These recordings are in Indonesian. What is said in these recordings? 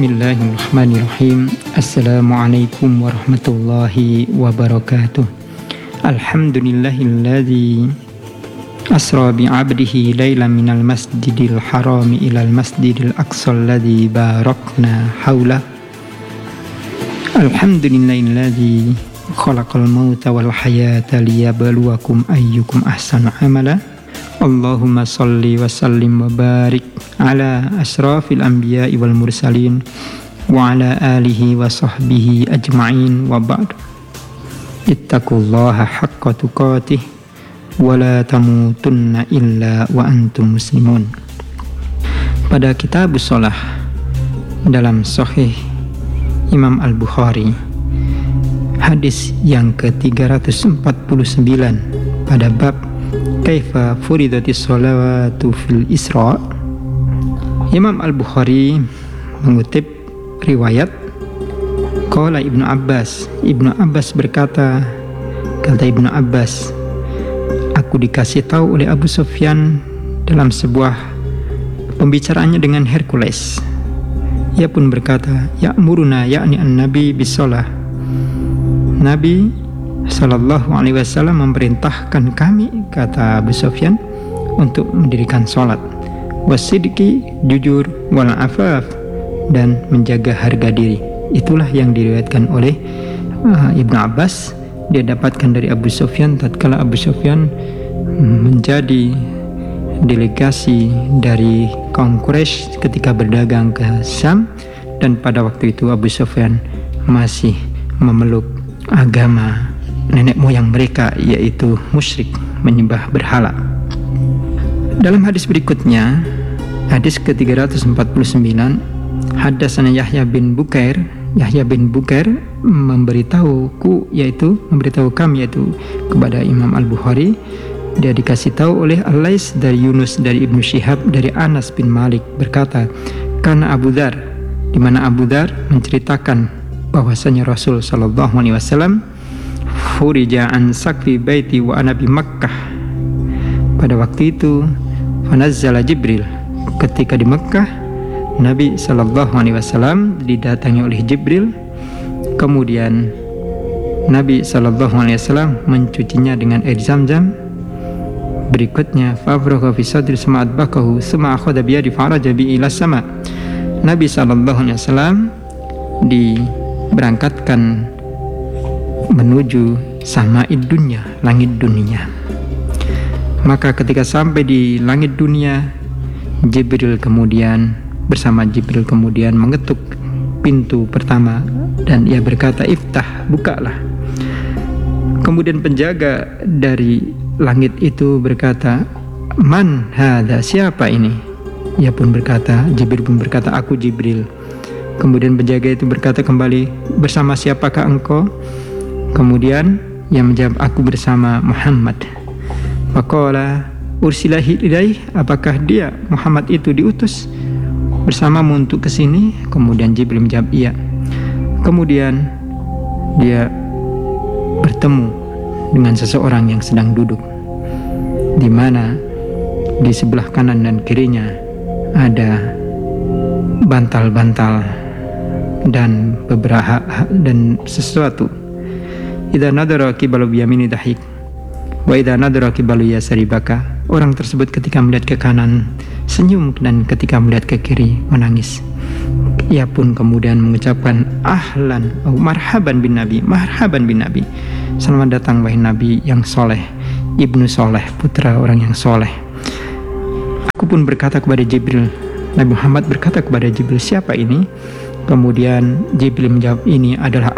Bismillahirrahmanirrahim. Assalamualaikum warahmatullahi wabarakatuh. Alhamdulillahilladzi asra bi'abdihi laylan minal masjidil harami ilal masjidil aqsal ladzi barakna hawla. Alhamdulillahilladzi khalaqal mauta wal hayata liyabluwakum ayyukum ahsanu amala. Allahumma salli wa sallim wa barik ala asrafil anbiya'i wal mursalin wa ala alihi wa sahbihi ajma'in wa ba'd. Ittaqullaha haqqa tuqatih wa la tamutunna illa wa antum muslimun. Pada kitab shalah dalam Sahih Imam Al-Bukhari, hadis yang ke-349 pada bab Kaifa furidatis sholawatu fil Isra, Imam Al-Bukhari mengutip riwayat qala Ibnu Abbas berkata, kata Ibnu Abbas, aku dikasih tahu oleh Abu Sufyan dalam sebuah pembicaraannya dengan Hercules. Ia pun berkata, ya'muruna ya'ni an-nabi bisolah. Nabi Sallallahu Alaihi Wasallam memerintahkan kami, kata Abu Sufyan, untuk mendirikan sholat, wasidqi, jujur, wal afaf, dan menjaga harga diri. Itulah yang diriwayatkan oleh Ibnu Abbas. Dia dapatkan dari Abu Sufyan tatkala Abu Sufyan menjadi delegasi dari kaum Quraisy ketika berdagang ke Syam, dan pada waktu itu Abu Sufyan masih memeluk agama nenek moyang mereka, yaitu musyrik, menyembah berhala. Dalam hadis berikutnya, hadis ke-349, hadatsana Yahya bin Bukair memberitahu kami, yaitu kepada Imam Al-Bukhari, dia dikasih tahu oleh Al-Lais dari Yunus dari Ibnu Syihab dari Anas bin Malik berkata, karena Abu Dzar, di mana Abu Dzar menceritakan bahwasanya Rasul sallallahu alaihi wasallam furija an sakfi baiti wa ana bi Makkah. Pada waktu itu fanazzala Jibril, ketika di Makkah Nabi sallallahu alaihi wasallam didatangi oleh Jibril, kemudian Nabi sallallahu alaihi wasallam mencucinya dengan air Zam-Zam. Berikutnya fafragha fi sadri sama'at bakahu summa akhadha bi yadi faraja bi ila sama. Nabi sallallahu alaihi wasallam diberangkatkan menuju sama'id dunya, langit dunia. Maka ketika sampai di langit dunia, bersama Jibril kemudian mengetuk pintu pertama dan ia berkata, iftah, bukalah. Kemudian penjaga dari langit itu berkata, man hadza, siapa ini? Jibril pun berkata, aku Jibril. Kemudian penjaga itu berkata kembali, bersama siapakah engkau? Kemudian ia menjawab, aku bersama Muhammad. Faqala ursilahi ilaih, apakah dia Muhammad itu diutus bersamamu untuk kesini? Kemudian Jibril menjawab, iya. Kemudian dia bertemu dengan seseorang yang sedang duduk, di mana di sebelah kanan dan kirinya ada bantal-bantal dan sesuatu. Idza nadara qibalu biyamini dahik wa idza nadara qibalu yasari baka. Orang tersebut ketika melihat ke kanan senyum, dan ketika melihat ke kiri menangis. Ia pun kemudian mengucapkan ahlan atau marhaban bin nabi, selamat datang wahai nabi yang soleh, ibnu soleh, putra orang yang soleh. Aku pun berkata kepada Jibril, Nabi Muhammad berkata kepada Jibril, siapa ini? Kemudian Jibril menjawab, ini adalah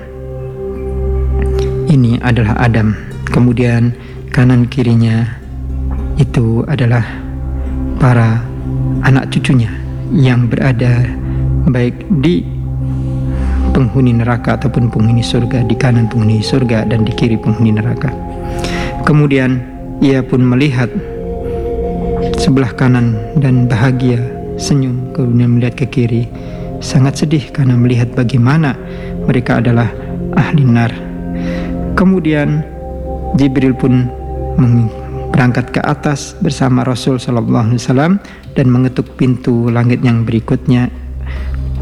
Adam. Kemudian kanan kirinya itu adalah para anak cucunya yang berada baik di penghuni neraka ataupun penghuni surga, di kanan penghuni surga dan di kiri penghuni neraka. Kemudian ia pun melihat sebelah kanan dan bahagia, senyum. Kemudian melihat ke kiri, sangat sedih karena melihat bagaimana mereka adalah ahli nar. Kemudian Jibril pun berangkat ke atas bersama Rasul sallallahu alaihi wasallam dan mengetuk pintu langit yang berikutnya.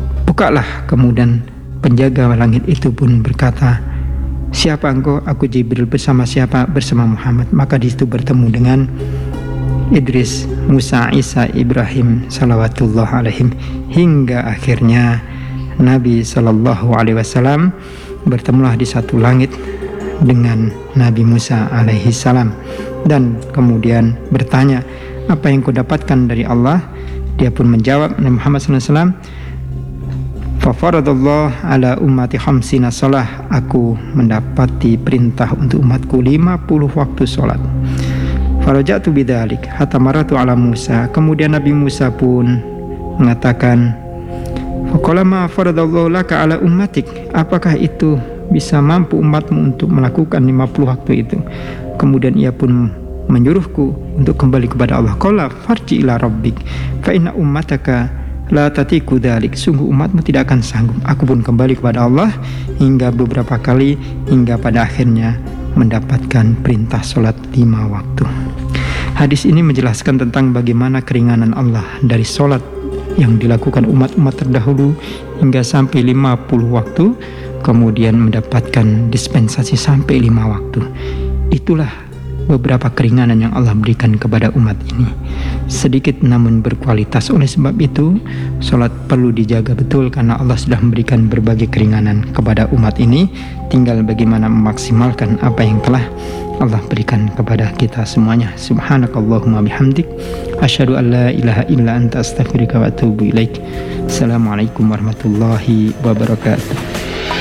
bukalah. Kemudian penjaga langit itu pun berkata, siapa engkau? Aku Jibril. Bersama siapa? Bersama Muhammad. Maka di situ bertemu dengan Idris, Musa, Isa, Ibrahim salawatullah alaihim, hingga akhirnya Nabi sallallahu alaihi wasallam bertemulah di satu langit dengan Nabi Musa alaihi salam, dan kemudian bertanya, apa yang kau dapatkan dari Allah? Dia pun menjawab, Nabi Muhammad sallallahu alaihi wasallam, fafaradallah ala ummati khamsina salah, aku mendapati perintah untuk umatku 50 waktu sholat. Farajatu bidzalik hatta maratu ala Musa, kemudian Nabi Musa pun mengatakan, faqala ma faradallahu laka ala ummatik, apakah itu bisa mampu umatmu untuk melakukan 50 waktu itu? Kemudian ia pun menyuruhku untuk kembali kepada Allah. Qala farji ila rabbik fa inna ummataka la tatiku dzalik, sungguh umatmu tidak akan sanggup. Aku pun kembali kepada Allah hingga beberapa kali, hingga pada akhirnya mendapatkan perintah sholat 5 waktu. Hadis ini menjelaskan tentang bagaimana keringanan Allah dari sholat yang dilakukan umat-umat terdahulu hingga sampai 50 waktu, kemudian mendapatkan dispensasi sampai 5 waktu. Itulah beberapa keringanan yang Allah berikan kepada umat ini, sedikit namun berkualitas. Oleh sebab itu, sholat perlu dijaga betul karena Allah sudah memberikan berbagai keringanan kepada umat ini. Tinggal bagaimana memaksimalkan apa yang telah Allah berikan kepada kita semuanya. Subhanakallahumma bihamdik, asyhadu an la ilaha illa anta astaghfiruka wa atubu ilaik. Assalamualaikum warahmatullahi wabarakatuh.